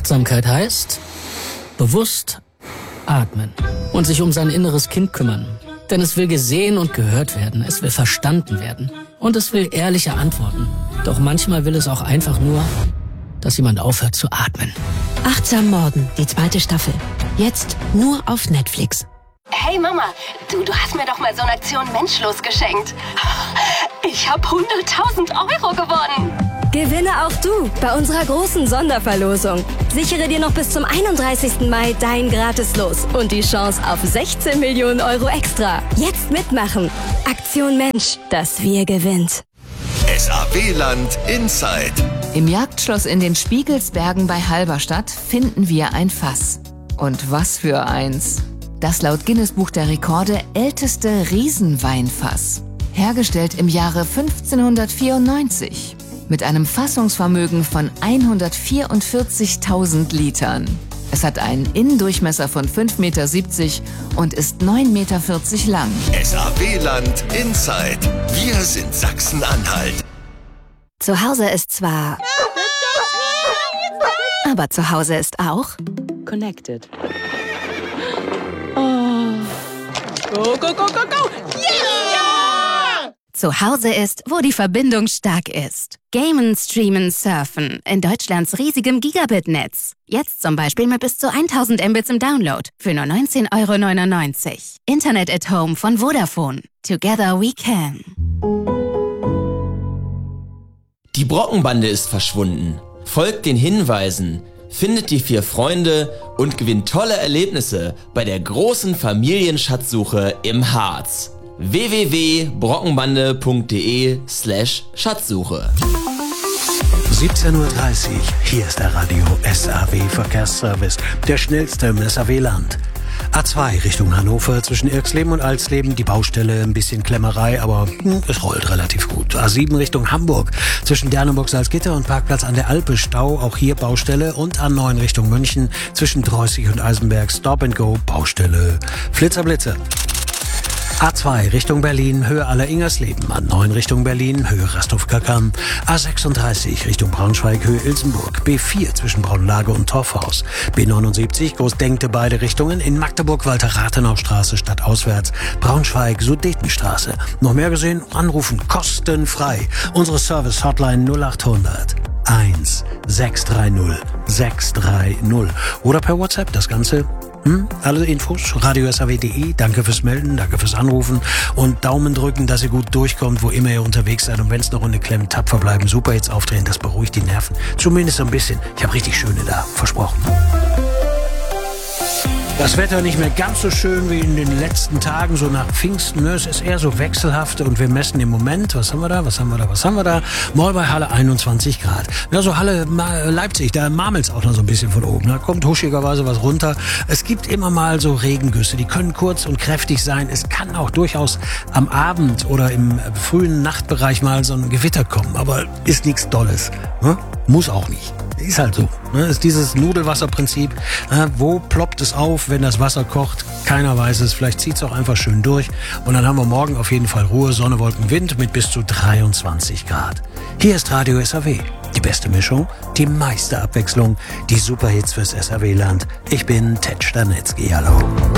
Achtsamkeit heißt bewusst atmen und sich um sein inneres Kind kümmern. Denn es will gesehen und gehört werden, es will verstanden werden und es will ehrliche Antworten. Doch manchmal will es auch einfach nur, dass jemand aufhört zu atmen. Achtsam Morden, die 2. Staffel. Jetzt nur auf Netflix. Hey Mama, du hast mir doch mal so eine Aktion Menschlos geschenkt. Ich habe 100.000 Euro gewonnen. Gewinne auch du bei unserer großen Sonderverlosung. Sichere dir noch bis zum 31. Mai dein Gratis-Los und die Chance auf 16 Millionen Euro extra. Jetzt mitmachen. Aktion Mensch, das Wir gewinnt. SAW-Land Inside. Im Jagdschloss in den Spiegelsbergen bei Halberstadt finden wir ein Fass. Und was für eins. Das laut Guinness-Buch der Rekorde älteste Riesenweinfass. Hergestellt im Jahre 1594. Mit einem Fassungsvermögen von 144.000 Litern. Es hat einen Innendurchmesser von 5,70 Meter und ist 9,40 Meter lang. SAW-Land Inside. Wir sind Sachsen-Anhalt. Zu Hause ist zwar... aber zu Hause ist auch... Connected. Oh. Go, go, go, go, go! Yeah! Zu Hause ist, wo die Verbindung stark ist. Gamen, Streamen, Surfen in Deutschlands riesigem Gigabit-Netz. Jetzt zum Beispiel mit bis zu 1000 Mbits im Download für nur 19,99 €. Internet at Home von Vodafone. Together we can. Die Brockenbande ist verschwunden. Folgt den Hinweisen, findet die 4 Freunde und gewinnt tolle Erlebnisse bei der großen Familienschatzsuche im Harz. www.brockenbande.de/Schatzsuche. 17:30 Uhr, hier ist der Radio SAW Verkehrsservice, der schnellste im SAW-Land. A2 Richtung Hannover zwischen Irxleben und Alsleben, die Baustelle, ein bisschen Klemmerei, aber es rollt relativ gut. A7 Richtung Hamburg zwischen Derneburg-Salzgitter und Parkplatz an der Alpe, Stau, auch hier Baustelle. Und A9 Richtung München zwischen Dreußig und Eisenberg, Stop and Go, Baustelle. Flitzer-Blitzer. A2 Richtung Berlin, Höhe Aller-Ingersleben. A9 Richtung Berlin, Höhe Rasthof-Kackern. A36 Richtung Braunschweig, Höhe Ilsenburg. B4 zwischen Braunlage und Torfhaus. B79 Großdenkte beide Richtungen. In Magdeburg Walter-Rathenau-Straße stadtauswärts. Braunschweig Sudetenstraße. Noch mehr gesehen? Anrufen kostenfrei. Unsere Service-Hotline 0800 1630 630. Oder per WhatsApp das Ganze. Alle Infos, radiosaw.de. Danke fürs Melden, danke fürs Anrufen und Daumen drücken, dass ihr gut durchkommt, wo immer ihr unterwegs seid. Und wenn es eine Runde klemmt, tapfer bleiben, super jetzt aufdrehen, das beruhigt die Nerven. Zumindest ein bisschen. Ich habe richtig schöne da, versprochen. Das Wetter nicht mehr ganz so schön wie in den letzten Tagen, so nach Pfingsten. Es ist eher so wechselhaft und wir messen im Moment, was haben wir da? Mal bei Halle 21 Grad. Ja, so Halle Leipzig, da marmelt's auch noch so ein bisschen von oben. Da kommt huschigerweise was runter. Es gibt immer mal so Regengüsse, die können kurz und kräftig sein. Es kann auch durchaus am Abend oder im frühen Nachtbereich mal so ein Gewitter kommen, aber ist nichts Dolles. Ne? Muss auch nicht. Ist halt so. Ne? Ist dieses Nudelwasserprinzip. Wo ploppt es auf, wenn das Wasser kocht? Keiner weiß es. Vielleicht zieht es auch einfach schön durch. Und dann haben wir morgen auf jeden Fall Ruhe, Sonne, Wolken, Wind mit bis zu 23 Grad. Hier ist Radio SAW. Die beste Mischung, die meiste Abwechslung, die Superhits fürs SAW-Land. Ich bin Ted Stanitzky. Hallo.